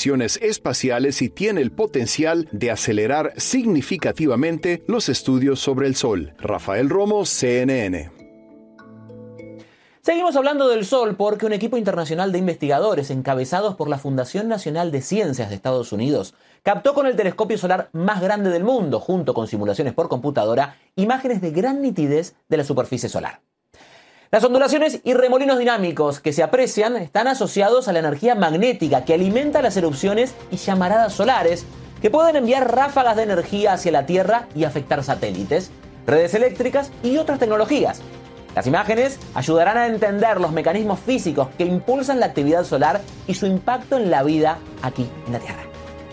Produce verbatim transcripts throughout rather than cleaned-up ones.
misiones espaciales y tiene el potencial de acelerar significativamente los estudios sobre el Sol. Rafael Romo, C N N. Seguimos hablando del Sol porque un equipo internacional de investigadores encabezados por la Fundación Nacional de Ciencias de Estados Unidos captó con el telescopio solar más grande del mundo, junto con simulaciones por computadora, imágenes de gran nitidez de la superficie solar. Las ondulaciones y remolinos dinámicos que se aprecian están asociados a la energía magnética que alimenta las erupciones y llamaradas solares, que pueden enviar ráfagas de energía hacia la Tierra y afectar satélites, redes eléctricas y otras tecnologías. Las imágenes ayudarán a entender los mecanismos físicos que impulsan la actividad solar y su impacto en la vida aquí en la Tierra.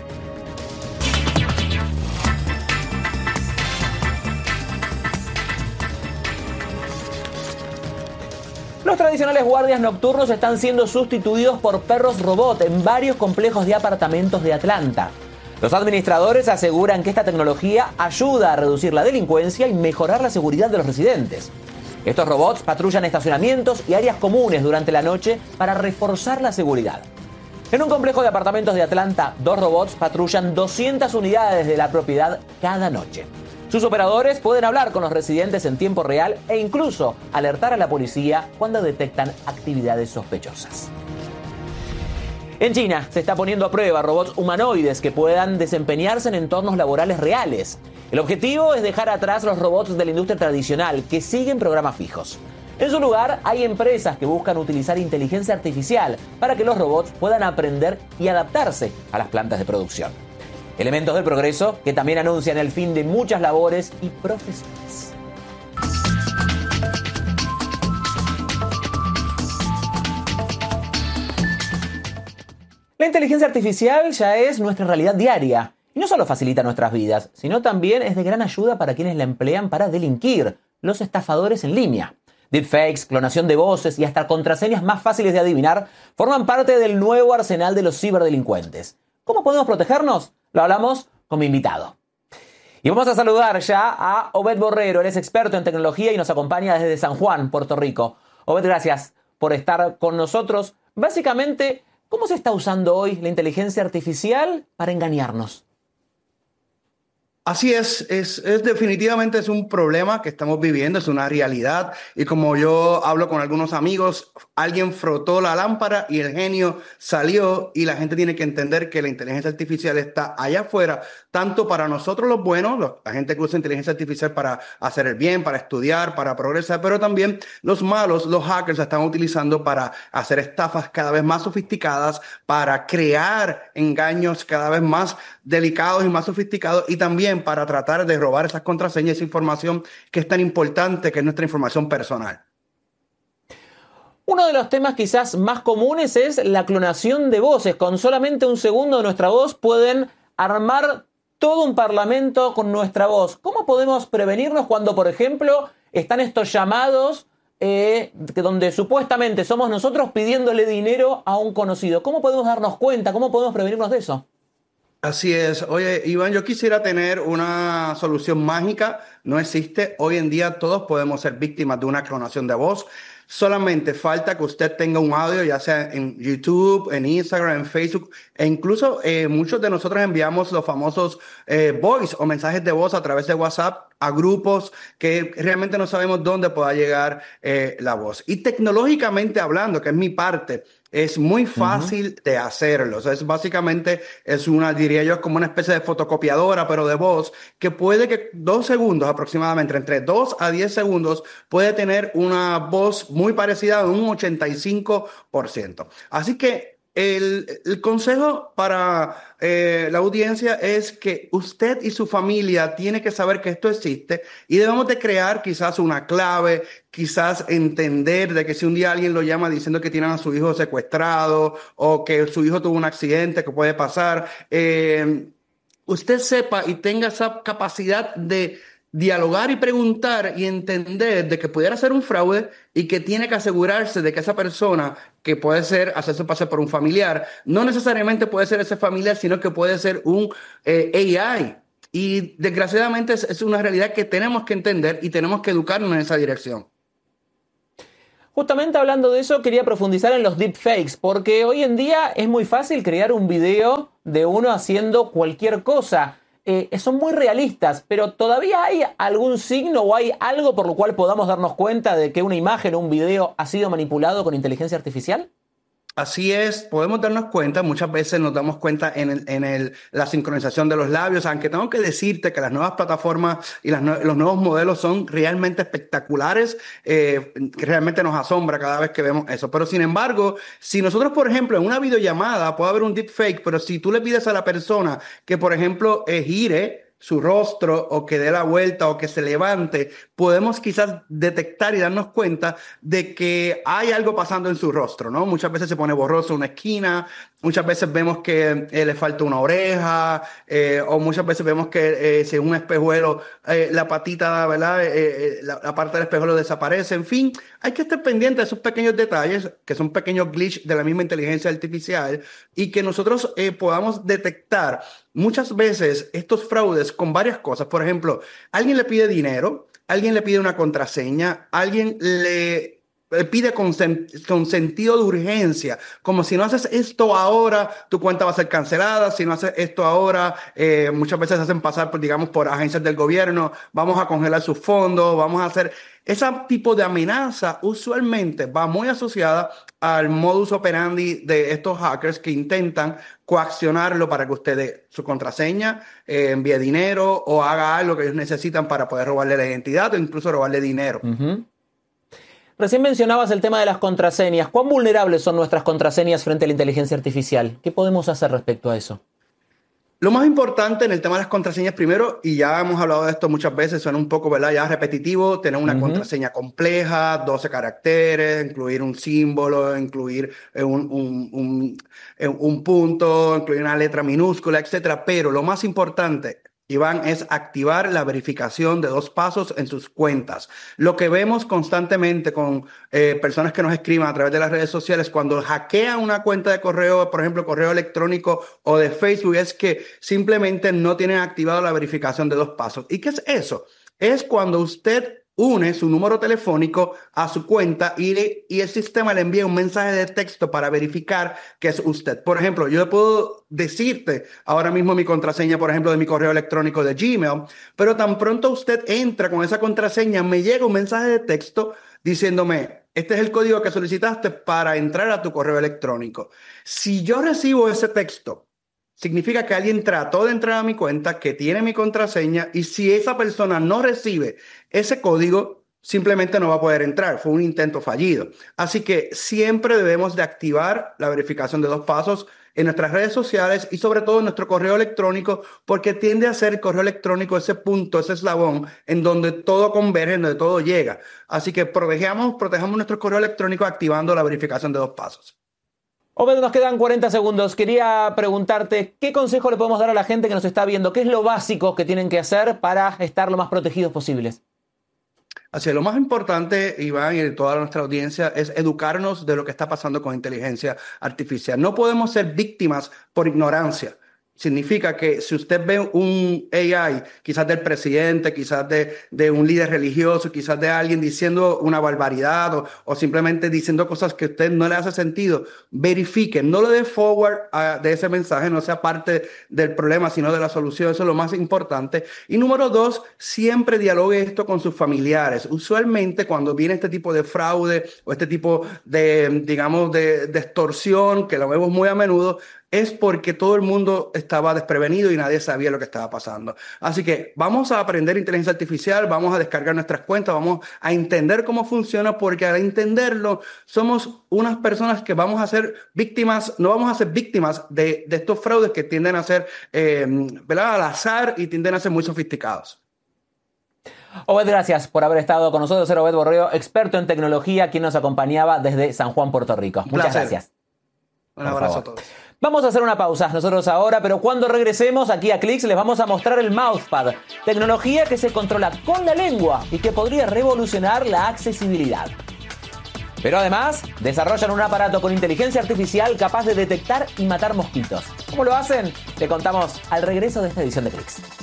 Los tradicionales guardias nocturnos están siendo sustituidos por perros robot en varios complejos de apartamentos de Atlanta. Los administradores aseguran que esta tecnología ayuda a reducir la delincuencia y mejorar la seguridad de los residentes. Estos robots patrullan estacionamientos y áreas comunes durante la noche para reforzar la seguridad. En un complejo de apartamentos de Atlanta, dos robots patrullan doscientas unidades de la propiedad cada noche. Sus operadores pueden hablar con los residentes en tiempo real e incluso alertar a la policía cuando detectan actividades sospechosas. En China se está poniendo a prueba robots humanoides que puedan desempeñarse en entornos laborales reales. El objetivo es dejar atrás los robots de la industria tradicional que siguen programas fijos. En su lugar, hay empresas que buscan utilizar inteligencia artificial para que los robots puedan aprender y adaptarse a las plantas de producción. Elementos del progreso que también anuncian el fin de muchas labores y profesiones. La inteligencia artificial ya es nuestra realidad diaria. Y no solo facilita nuestras vidas, sino también es de gran ayuda para quienes la emplean para delinquir, los estafadores en línea. Deepfakes, clonación de voces y hasta contraseñas más fáciles de adivinar forman parte del nuevo arsenal de los ciberdelincuentes. ¿Cómo podemos protegernos? Lo hablamos con mi invitado. Y vamos a saludar ya a Obed Borrero. Él es experto en tecnología y nos acompaña desde San Juan, Puerto Rico. Obed, gracias por estar con nosotros. Básicamente, ¿cómo se está usando hoy la inteligencia artificial para engañarnos? Así es, es, es definitivamente es un problema que estamos viviendo, es una realidad. Y como yo hablo con algunos amigos, alguien frotó la lámpara y el genio salió, y la gente tiene que entender que la inteligencia artificial está allá afuera, tanto para nosotros los buenos, los, la gente que usa inteligencia artificial para hacer el bien, para estudiar, para progresar, pero también los malos, los hackers, la están utilizando para hacer estafas cada vez más sofisticadas, para crear engaños cada vez más delicados y más sofisticados, y también para tratar de robar esas contraseñas, esa información que es tan importante, que es nuestra información personal. Uno de los temas quizás más comunes es la clonación de voces. Con solamente un segundo de nuestra voz pueden armar todo un parlamento con nuestra voz. ¿Cómo podemos prevenirnos cuando, por ejemplo, están estos llamados eh, donde supuestamente somos nosotros pidiéndole dinero a un conocido? ¿Cómo podemos darnos cuenta? ¿Cómo podemos prevenirnos de eso? Así es. Oye, Iván, yo quisiera tener una solución mágica. No existe. Hoy en día todos podemos ser víctimas de una clonación de voz. Solamente falta que usted tenga un audio, ya sea en YouTube, en Instagram, en Facebook, e incluso eh, muchos de nosotros enviamos los famosos eh, voice o mensajes de voz a través de WhatsApp a grupos que realmente no sabemos dónde pueda llegar eh, la voz. Y tecnológicamente hablando, que es mi parte, es muy fácil uh-huh. de hacerlo. O sea, es básicamente, es una, diría yo, como una especie de fotocopiadora, pero de voz, que puede que dos segundos aproximadamente, entre dos a diez segundos, puede tener una voz muy parecida a un ochenta y cinco por ciento. Así que El, el consejo para eh, la audiencia es que usted y su familia tienen que saber que esto existe, y debemos de crear quizás una clave, quizás entender de que si un día alguien lo llama diciendo que tienen a su hijo secuestrado o que su hijo tuvo un accidente que puede pasar, eh, usted sepa y tenga esa capacidad de dialogar y preguntar y entender de que pudiera ser un fraude, y que tiene que asegurarse de que esa persona, que puede ser hacerse pasar por un familiar, no necesariamente puede ser ese familiar, sino que puede ser un eh, A I. Y desgraciadamente es, es una realidad que tenemos que entender y tenemos que educarnos en esa dirección. Justamente hablando de eso, quería profundizar en los deepfakes, porque hoy en día es muy fácil crear un video de uno haciendo cualquier cosa. Eh, son muy realistas, pero ¿todavía hay algún signo o hay algo por lo cual podamos darnos cuenta de que una imagen o un video ha sido manipulado con inteligencia artificial? Así es, podemos darnos cuenta, muchas veces nos damos cuenta en, el, en el, la sincronización de los labios, aunque tengo que decirte que las nuevas plataformas y las, los nuevos modelos son realmente espectaculares, eh, que realmente nos asombra cada vez que vemos eso. Pero sin embargo, si nosotros, por ejemplo, en una videollamada puede haber un deepfake, pero si tú le pides a la persona que, por ejemplo, eh, gire su rostro o que dé la vuelta o que se levante, podemos quizás detectar y darnos cuenta de que hay algo pasando en su rostro, ¿no? Muchas veces se pone borroso una esquina, muchas veces vemos que eh, le falta una oreja, eh, o muchas veces vemos que eh, si es un espejuelo, eh, la patita, ¿verdad? Eh, eh, la, la parte del espejuelo desaparece. En fin, hay que estar pendiente de esos pequeños detalles, que son pequeños glitches de la misma inteligencia artificial, y que nosotros eh, podamos detectar muchas veces estos fraudes con varias cosas. Por ejemplo, alguien le pide dinero, alguien le pide una contraseña, alguien le, le pide con, con sentido de urgencia, como si no haces esto ahora, tu cuenta va a ser cancelada, si no haces esto ahora, eh, muchas veces se hacen pasar por, digamos, por agencias del gobierno, vamos a congelar sus fondos, vamos a hacer... Ese tipo de amenaza usualmente va muy asociada al modus operandi de estos hackers que intentan coaccionarlo para que usted dé su contraseña, eh, envíe dinero o haga algo que ellos necesitan para poder robarle la identidad o incluso robarle dinero. Uh-huh. Recién mencionabas el tema de las contraseñas. ¿Cuán vulnerables son nuestras contraseñas frente a la inteligencia artificial? ¿Qué podemos hacer respecto a eso? Lo más importante en el tema de las contraseñas, primero, y ya hemos hablado de esto muchas veces, suena un poco, ¿verdad?, ya repetitivo, tener una uh-huh. contraseña compleja, doce caracteres, incluir un símbolo, incluir un, un, un, un punto, incluir una letra minúscula, etcétera. Pero lo más importante, Iván, es activar la verificación de dos pasos en sus cuentas. Lo que vemos constantemente con eh, personas que nos escriben a través de las redes sociales cuando hackean una cuenta de correo, por ejemplo, correo electrónico o de Facebook, es que simplemente no tienen activado la verificación de dos pasos. ¿Y qué es eso? Es cuando usted une su número telefónico a su cuenta y, le, y el sistema le envía un mensaje de texto para verificar que es usted. Por ejemplo, yo puedo decirte ahora mismo mi contraseña, por ejemplo, de mi correo electrónico de Gmail, pero tan pronto usted entra con esa contraseña, me llega un mensaje de texto diciéndome, este es el código que solicitaste para entrar a tu correo electrónico. Si yo recibo ese texto, significa que alguien trató de entrar a mi cuenta, que tiene mi contraseña, y si esa persona no recibe ese código, simplemente no va a poder entrar. Fue un intento fallido. Así que siempre debemos de activar la verificación de dos pasos en nuestras redes sociales y sobre todo en nuestro correo electrónico, porque tiende a ser el correo electrónico ese punto, ese eslabón en donde todo converge, en donde todo llega. Así que protejamos, protejamos nuestro correo electrónico activando la verificación de dos pasos. Obed, nos quedan cuarenta segundos. Quería preguntarte, ¿qué consejo le podemos dar a la gente que nos está viendo? ¿Qué es lo básico que tienen que hacer para estar lo más protegidos posibles? Así, lo más importante, Iván, y de toda nuestra audiencia, es educarnos de lo que está pasando con inteligencia artificial. No podemos ser víctimas por ignorancia. Significa que si usted ve un A I, quizás del presidente, quizás de, de un líder religioso, quizás de alguien diciendo una barbaridad o, o simplemente diciendo cosas que a usted no le hace sentido, verifique, no le dé forward a, de ese mensaje, no sea parte del problema, sino de la solución. Eso es lo más importante. Y número dos, siempre dialogue esto con sus familiares. Usualmente cuando viene este tipo de fraude o este tipo de, digamos, de, de extorsión, que lo vemos muy a menudo, es porque todo el mundo estaba desprevenido y nadie sabía lo que estaba pasando. Así que vamos a aprender inteligencia artificial, vamos a descargar nuestras cuentas, vamos a entender cómo funciona, porque al entenderlo somos unas personas que vamos a ser víctimas, no vamos a ser víctimas de, de estos fraudes que tienden a ser, eh, ¿verdad?, al azar y tienden a ser muy sofisticados. Obed, gracias por haber estado con nosotros. Era Obed Borreo, experto en tecnología, quien nos acompañaba desde San Juan, Puerto Rico. Muchas Placer. gracias. Un abrazo a todos. Vamos a hacer una pausa nosotros ahora, pero cuando regresemos aquí a Clix les vamos a mostrar el Mouthpad, tecnología que se controla con la lengua y que podría revolucionar la accesibilidad. Pero además, desarrollan un aparato con inteligencia artificial capaz de detectar y matar mosquitos. ¿Cómo lo hacen? Te contamos al regreso de esta edición de Clix.